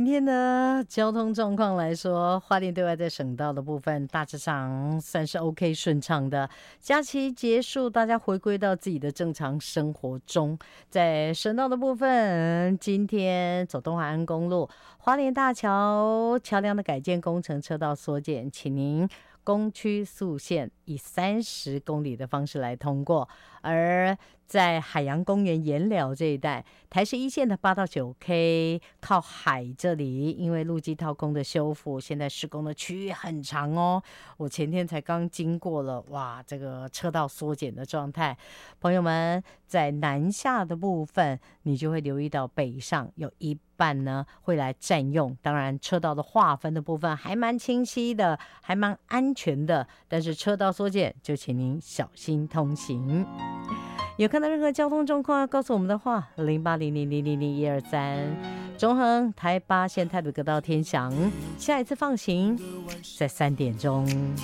今天的交通状况来说，花莲对外在省道的部分大致上算是 OK 顺畅的。假期结束，大家回归到自己的正常生活中。在省道的部分，今天走东海岸公路花莲大桥桥梁的改建工程车道缩减，请您供区速线以30公里的方式来通过。而在海洋公园盐寮这一带，台十一线的8到9K 靠海这里，因为路基套工的修复，现在施工的区域很长哦。我前天才刚经过了，哇，这个车道缩减的状态。朋友们，在南下的部分，你就会留意到北上有一半呢会来占用。当然，车道的划分的部分还蛮清晰的，还蛮安全的。但是车道缩减，就请您小心通行。有看到任何交通状况要告诉我们的话，0800000123，中横台8线台北各道天祥，下一次放行在3点钟。